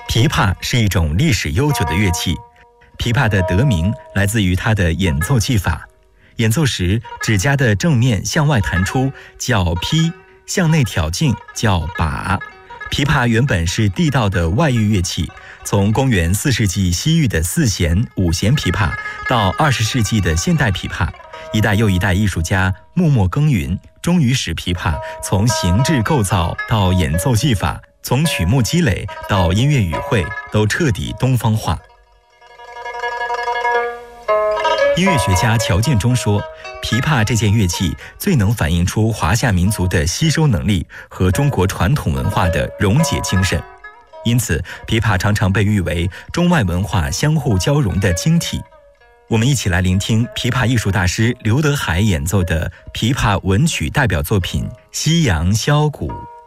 琵琶是一种历史悠久的乐器，琵琶的得名来自于它的演奏技法。演奏时，指甲的正面向外弹出叫劈，向内挑进叫把。琵琶原本是地道的外域乐器，从公元4世纪西域的4弦、5弦琵琶到20世纪的现代琵琶，一代又一代艺术家默默耕耘，终于使琵琶从形制构造到演奏技法，从曲目积累到音乐语汇，都彻底东方化。音乐学家乔建中说，琵琶这件乐器最能反映出华夏民族的吸收能力和中国传统文化的溶解精神，因此琵琶常常被誉为中外文化相互交融的晶体。我们一起来聆听琵琶艺术大师刘德海演奏的琵琶文曲代表作品《夕阳箫鼓》。